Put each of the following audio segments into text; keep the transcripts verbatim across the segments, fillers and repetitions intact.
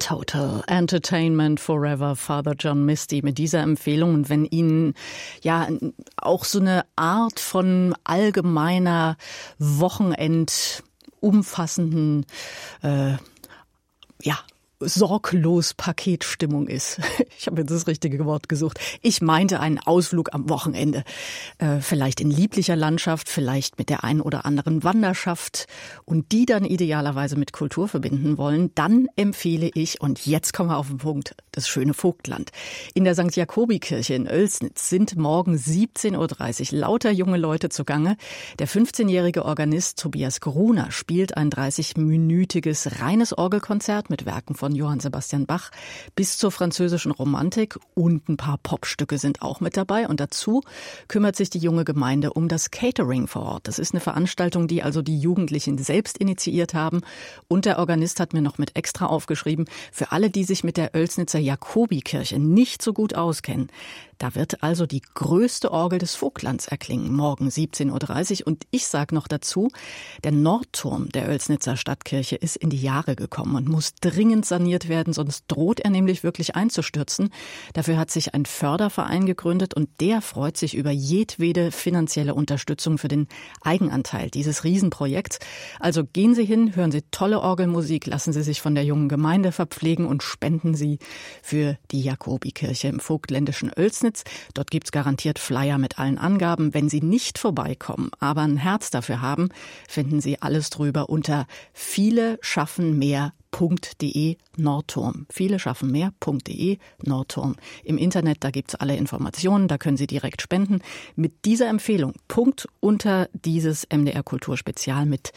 Total Entertainment Forever, Father John Misty mit dieser Empfehlung. Und wenn Ihnen ja auch so eine Art von allgemeiner Wochenend umfassenden, äh, ja, sorglos Paketstimmung ist. Ich habe jetzt das richtige Wort gesucht. Ich meinte einen Ausflug am Wochenende. Äh, vielleicht in lieblicher Landschaft, vielleicht mit der einen oder anderen Wanderschaft und die dann idealerweise mit Kultur verbinden wollen, dann empfehle ich, und jetzt kommen wir auf den Punkt, das schöne Vogtland. In der Sankt Jakobi-Kirche in Oelsnitz sind morgen siebzehn Uhr dreißig lauter junge Leute zugange. Der fünfzehnjährige Organist Tobias Gruner spielt ein dreißigminütiges reines Orgelkonzert mit Werken von Johann Sebastian Bach bis zur französischen Romantik, und ein paar Popstücke sind auch mit dabei. Und dazu kümmert sich die junge Gemeinde um das Catering vor Ort. Das ist eine Veranstaltung, die also die Jugendlichen selbst initiiert haben. Und der Organist hat mir noch mit extra aufgeschrieben, für alle, die sich mit der Oelsnitzer Jakobikirche nicht so gut auskennen, da wird also die größte Orgel des Vogtlands erklingen, morgen siebzehn Uhr dreißig. Und ich sage noch dazu, der Nordturm der Oelsnitzer Stadtkirche ist in die Jahre gekommen und muss dringend saniert werden, sonst droht er nämlich wirklich einzustürzen. Dafür hat sich ein Förderverein gegründet und der freut sich über jedwede finanzielle Unterstützung für den Eigenanteil dieses Riesenprojekts. Also gehen Sie hin, hören Sie tolle Orgelmusik, lassen Sie sich von der jungen Gemeinde verpflegen und spenden Sie für die Jakobikirche im vogtländischen Oelsnitz. Dort gibt's garantiert Flyer mit allen Angaben. Wenn Sie nicht vorbeikommen, aber ein Herz dafür haben, finden Sie alles drüber unter viele schaffen mehr Punkt de Nordturm. Viele schaffen mehr Punkt de Nordturm. Im Internet, da gibt's alle Informationen, da können Sie direkt spenden. Mit dieser Empfehlung, Punkt unter dieses M D R Kulturspezial mit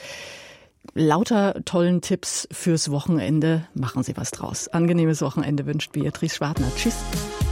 lauter tollen Tipps fürs Wochenende. Machen Sie was draus. Angenehmes Wochenende wünscht Beatrice Schwartner. Tschüss.